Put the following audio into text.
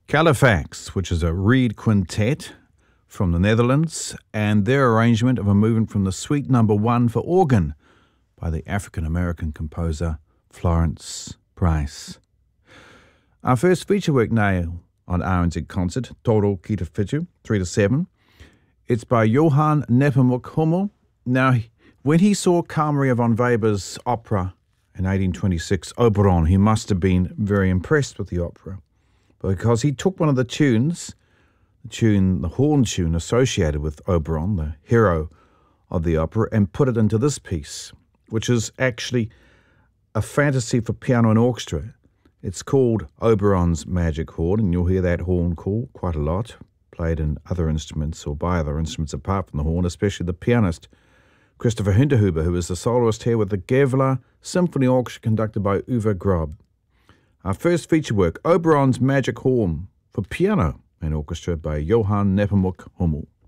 Califax, which is a reed quintet from the Netherlands, and their arrangement of a movement from the Suite Number 1 for organ by the African-American composer Florence Price. Our first feature work now on RNZ Concert, Toro Ki Te Whitu, 3 to 7. It's by Johann Nepomuk Hummel. Now, when he saw Carl Maria von Weber's opera in 1826, Oberon, he must have been very impressed with the opera, because he took one of the tunes, the horn tune associated with Oberon, the hero of the opera, and put it into this piece, which is actually a fantasy for piano and orchestra. It's called Oberon's Magic Horn, and you'll hear that horn call quite a lot, played in other instruments or by other instruments apart from the horn, especially the pianist Christopher Hinterhuber, who is the soloist here with the Gävle Symphony Orchestra conducted by Uwe Grob. Our first feature work, Oberon's Magic Horn, for piano and orchestra by Johann Nepomuk Hummel.